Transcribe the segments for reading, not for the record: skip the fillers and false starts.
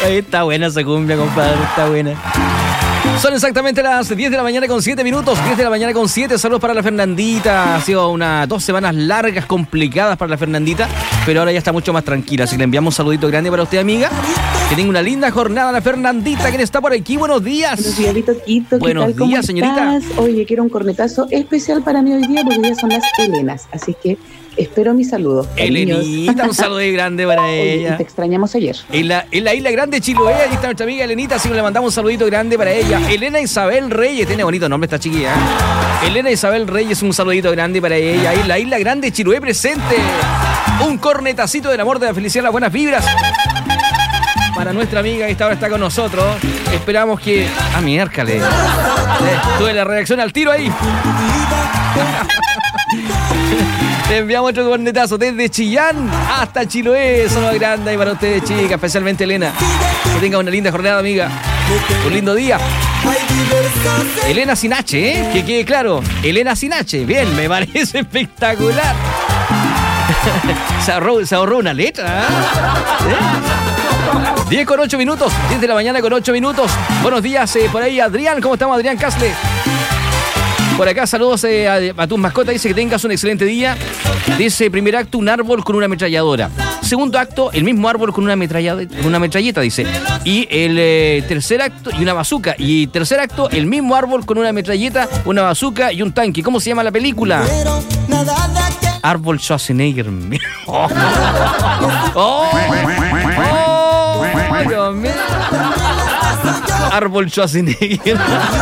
Está buena esa cumbia, compadre, está buena. Son exactamente las 10 de la mañana con 7 minutos. 10 de la mañana con 7. Saludos para la Fernandita. Ha sido 2 semanas largas, complicadas para la Fernandita, pero ahora ya está mucho más tranquila. Así que le enviamos un saludito grande para usted, amiga. Que tenga una linda jornada la Fernandita. ¿Quién está por aquí? Buenos días. Buenos días, Quito. Buenos días, señorita. Oye, quiero un cornetazo especial para mí hoy día, porque hoy día son las Helenas. Así que espero mi saludo. Elenita, un saludo grande para ella. Te extrañamos ayer. En la Isla Grande, Chiloé, ahí está nuestra amiga Elenita, así que le mandamos un saludito grande para ella. Elena Isabel Reyes, tiene bonito nombre esta chiquilla, ¿eh? Elena Isabel Reyes, un saludito grande para ella. Ahí en la Isla Grande, Chiloé presente. Un cornetacito del amor, de la felicidad, las buenas vibras. Para nuestra amiga que esta hora está con nosotros. Esperamos que... miércoles. Tuve la reacción al tiro ahí. Te enviamos otro cornetazo desde Chillán hasta Chiloé. Saludos grandes para ustedes, chicas, especialmente Elena. Que tenga una linda jornada, amiga. Un lindo día. Elena sin H, ¿eh? Que quede claro. Elena sin H. Bien, me parece espectacular. Se ahorró una letra, ¿eh? 10 con 8 minutos. 10 de la mañana con 8 minutos. Buenos días por ahí, Adrián. ¿Cómo estamos, Adrián Casle? Por acá, saludos a tus mascotas. Dice que tengas un excelente día. Dice, primer acto, un árbol con una ametralladora. Segundo acto, el mismo árbol con una metralleta, dice. Y el tercer acto, y una bazuca. Y tercer acto, el mismo árbol con una metralleta, una bazuca y un tanque. ¿Cómo se llama la película? Árbol Schwarzenegger. Oh. Oh. Oh, Dios mío. Árbol Schwarzenegger.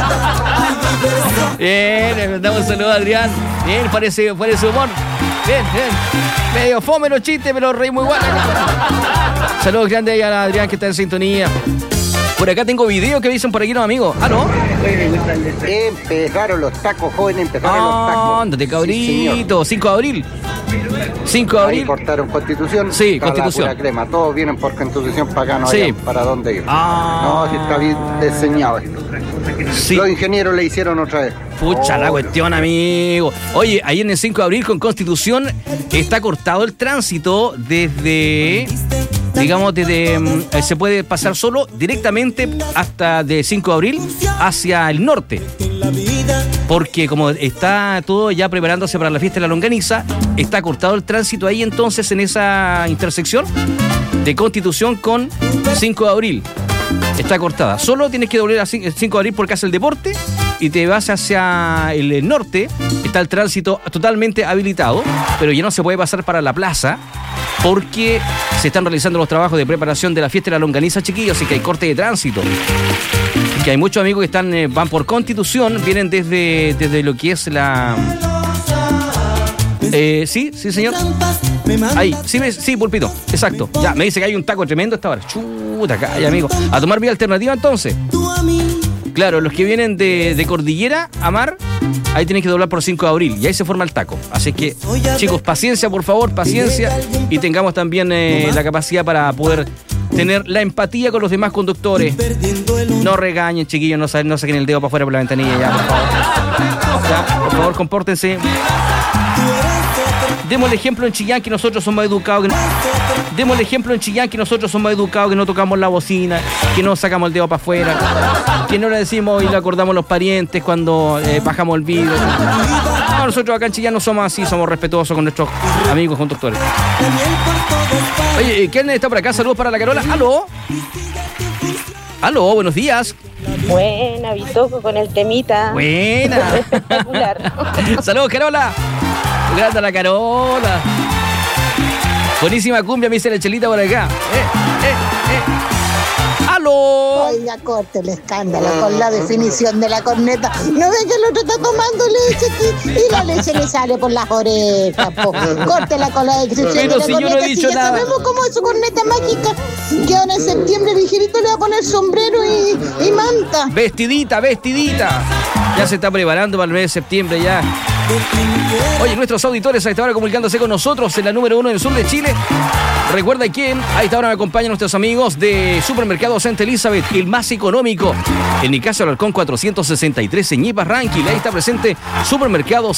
Bien, le damos un saludo a Adrián. Bien, parece humor. Bien. Medio fome los chistes, pero reímos igual. Saludos grandes a Adrián que está en sintonía. Por acá tengo videos que dicen por aquí los amigos. ¿No? Empezaron los tacos, jóvenes, los tacos. Ándate, cabrito. 5 de abril. 5 de abril. Ahí cortaron Constitución. Sí, Constitución. La crema. Todos vienen por Constitución para acá, no sí. hay para dónde ir. No, si está bien diseñado esto. Sí. Los ingenieros le hicieron otra vez. Pucha la cuestión, amigo. Oye, ahí en el 5 de abril con Constitución está cortado el tránsito desde... Digamos, se puede pasar solo directamente hasta de 5 de abril hacia el norte. Porque como está todo ya preparándose para la fiesta de la longaniza, está cortado el tránsito ahí entonces en esa intersección de Constitución con 5 de abril. Está cortada. Solo tienes que doblar a 5 de abril porque hace el deporte y te vas hacia el norte. Está el tránsito totalmente habilitado, pero ya no se puede pasar para la plaza porque se están realizando los trabajos de preparación de la fiesta de la longaniza, chiquillos, así que hay corte de tránsito. Que hay muchos amigos que van por Constitución, vienen desde lo que es la... sí, señor. Ahí, sí, Pulpito, exacto. Ya, me dice que hay un taco tremendo a esta hora. Chuta, calla, amigo. A tomar vía alternativa, entonces. Claro, los que vienen de Cordillera a Mar, ahí tienen que doblar por 5 de abril y ahí se forma el taco. Así que, chicos, paciencia, por favor, paciencia. Y tengamos también la capacidad para poder tener la empatía con los demás conductores. No regañen, chiquillos, no saquen el dedo para afuera por la ventanilla, ya, por favor. Ya, por favor, compórtense. Demos el ejemplo en Chillán que nosotros somos educados. Demos el ejemplo en Chillán que nosotros somos educados, que no tocamos la bocina, que no sacamos el dedo para afuera, que no le decimos y le acordamos a los parientes cuando bajamos el vidrio. No, nosotros acá en Chillán no somos así, somos respetuosos con nuestros amigos conductores. Oye, ¿quién está por acá? Saludos para la Carola. Aló, buenos días. Buena, Bitoco con el temita. Buena. Espectacular. Saludos, Carola. Grande a la Carola. Buenísima cumbia, me dice la Chelita por acá. ¡Aló! Oiga, corte el escándalo con la definición de la corneta. ¿No ve que el otro está tomando leche aquí y la leche le sale por las orejas, po? Córtela con la descripción de la corneta. Yo no he dicho si ya nada. Sabemos cómo es su corneta mágica. Que ahora en septiembre el ligerito le va a poner sombrero y manta. Vestidita. Ya se está preparando para el mes de septiembre ya. Oye, nuestros auditores a esta hora comunicándose con nosotros en la número 1 del sur de Chile. Recuerda que a esta hora me acompañan nuestros amigos de Supermercado Santa Elizabeth, el más económico. En Nicasio Alarcón 463 en Ñipa Ranking. Ahí está presente Supermercado